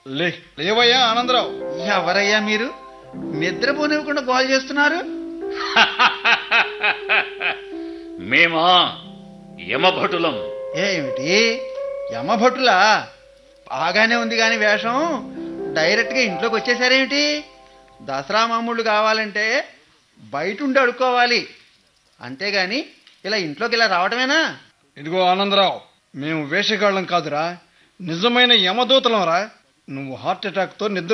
లేవయ్యా ఆనందరావు. ఎవరయ్యా మీరు? నిద్రపోనివ్వకుండా గోల్ చేస్తున్నారు. మేమా యమభటులం. ఏమిటి యమభటులా? బాగానే ఉంది కాని వేషం డైరెక్ట్గా ఇంట్లోకి వచ్చేసారేమిటి? దసరా మామూళ్ళు కావాలంటే బయట ఉండి అడుక్కోవాలి, అంతేగాని ఇలా ఇంట్లోకి ఇలా రావటమేనా? ఇదిగో ఆనందరావు, మేము వేషగాళ్ళం కాదురా, నిజమైన యమదూతలం రా. నువ్వు హార్ట్ అటాక్తో నిద్ర